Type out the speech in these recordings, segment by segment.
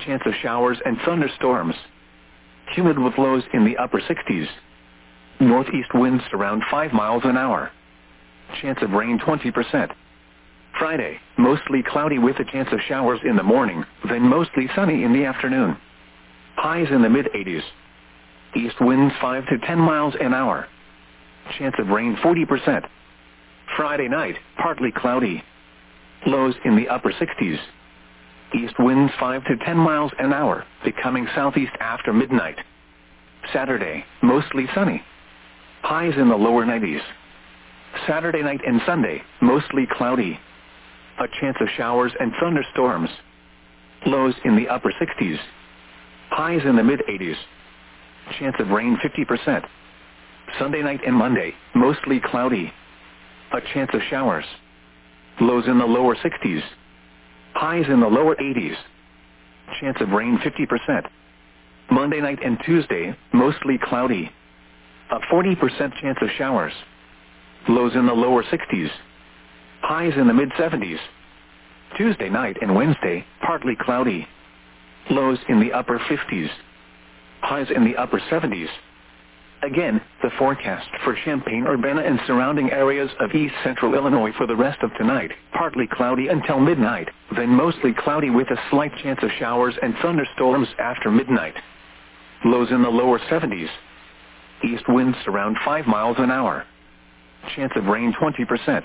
chance of showers and thunderstorms. Humid with lows in the upper 60s. Northeast winds around 5 miles an hour. Chance of rain 20%. Friday, mostly cloudy with a chance of showers in the morning, then mostly sunny in the afternoon. Highs in the mid-80s. East winds 5 to 10 miles an hour. Chance of rain 40%. Friday night, partly cloudy. Lows in the upper 60s. East winds 5 to 10 miles an hour, becoming southeast after midnight. Saturday, mostly sunny. Highs in the lower 90s. Saturday night and Sunday, mostly cloudy. A chance of showers and thunderstorms. Lows in the upper 60s. Highs in the mid-80s. Chance of rain 50%. Sunday night and Monday, mostly cloudy. A chance of showers. Lows in the lower 60s. Highs in the lower 80s. Chance of rain 50%. Monday night and Tuesday, mostly cloudy. A 40% chance of showers. Lows in the lower 60s. Highs in the mid-70s. Tuesday night and Wednesday, partly cloudy. Lows in the upper 50s. Highs in the upper 70s. Again, the forecast for Champaign-Urbana and surrounding areas of east central Illinois for the rest of tonight. Partly cloudy until midnight, then mostly cloudy with a slight chance of showers and thunderstorms after midnight. Lows in the lower 70s. East winds around 5 miles an hour. Chance of rain 20%.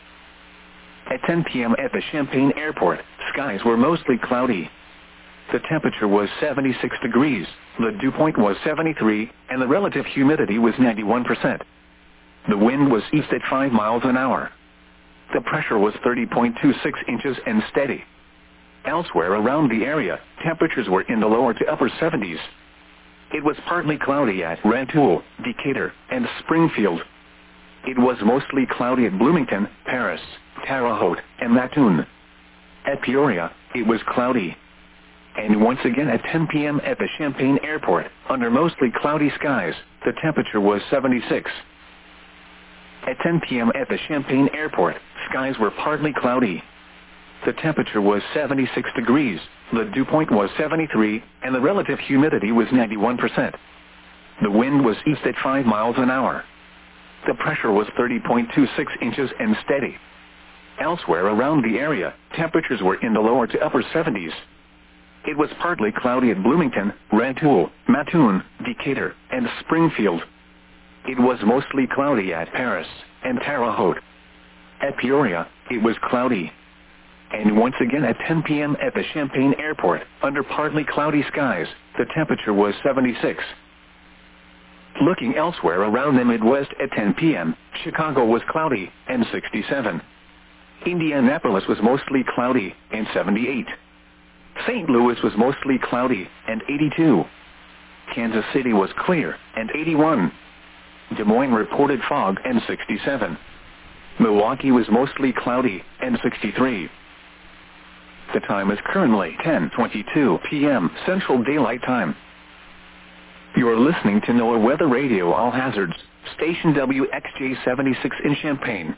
At 10 p.m. at the Champaign Airport, skies were mostly cloudy. The temperature was 76 degrees, the dew point was 73, and the relative humidity was 91%. The wind was east at 5 miles an hour. The pressure was 30.26 inches and steady. Elsewhere around the area, temperatures were in the lower to upper 70s. It was partly cloudy at Rantoul, Decatur, and Springfield. It was mostly cloudy at Bloomington, Paris, Terre Haute, and Mattoon. At Peoria, it was cloudy. And once again at 10 p.m. at the Champaign Airport, under mostly cloudy skies, the temperature was 76. At 10 p.m. at the Champaign Airport, skies were partly cloudy. The temperature was 76 degrees, the dew point was 73, and the relative humidity was 91%. The wind was east at 5 miles an hour. The pressure was 30.26 inches and steady. Elsewhere around the area, temperatures were in the lower to upper 70s. It was partly cloudy at Bloomington, Rantoul, Mattoon, Decatur, and Springfield. It was mostly cloudy at Paris and Terre Haute. At Peoria, it was cloudy. And once again at 10 p.m. at the Champaign Airport, under partly cloudy skies, the temperature was 76. Looking elsewhere around the Midwest at 10 p.m., Chicago was cloudy and 67. Indianapolis was mostly cloudy and 78. St. Louis was mostly cloudy and 82. Kansas City was clear and 81. Des Moines reported fog and 67. Milwaukee was mostly cloudy and 63. The time is currently 10:22 p.m. Central Daylight Time. You are listening to NOAA Weather Radio All Hazards, station WXJ-76 in Champaign.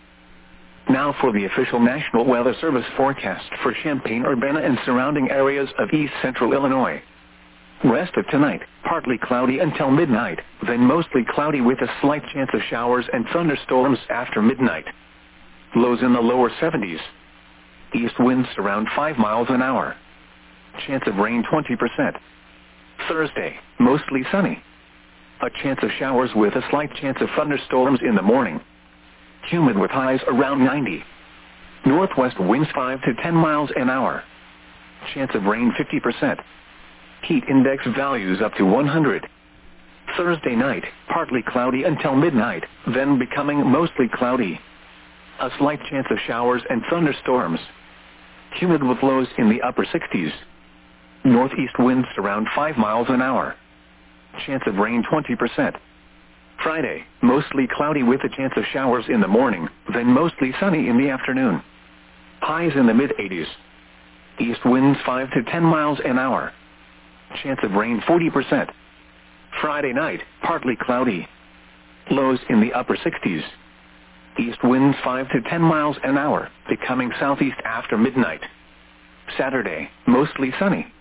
Now for the official National Weather Service forecast for Champaign-Urbana and surrounding areas of east central Illinois. Rest of tonight, partly cloudy until midnight, then mostly cloudy with a slight chance of showers and thunderstorms after midnight. Lows in the lower 70s. East winds around 5 miles an hour. Chance of rain 20%. Thursday, mostly sunny. A chance of showers with a slight chance of thunderstorms in the morning. Humid with highs around 90. Northwest winds 5 to 10 miles an hour. Chance of rain 50%. Heat index values up to 100. Thursday night, partly cloudy until midnight, then becoming mostly cloudy. A slight chance of showers and thunderstorms. Humid with lows in the upper 60s. Northeast winds around 5 miles an hour. Chance of rain 20%. Friday, mostly cloudy with a chance of showers in the morning, then mostly sunny in the afternoon. Highs in the mid-80s. East winds 5 to 10 miles an hour. Chance of rain 40%. Friday night, partly cloudy. Lows in the upper 60s. East winds 5 to 10 miles an hour, becoming southeast after midnight. Saturday, mostly sunny.